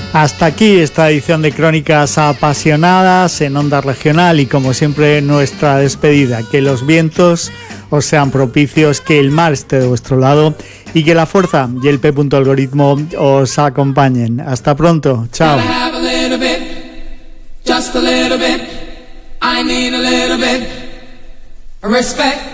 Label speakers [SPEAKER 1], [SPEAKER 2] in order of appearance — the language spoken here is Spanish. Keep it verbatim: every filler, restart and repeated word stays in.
[SPEAKER 1] Hasta aquí esta edición de Crónicas Apasionadas en Onda Regional y como siempre nuestra despedida. Que los vientos os sean propicios, que el mar esté de vuestro lado y que la fuerza y el P. Algoritmo os acompañen. Hasta pronto, chao. Just a little bit, I need a little bit respect.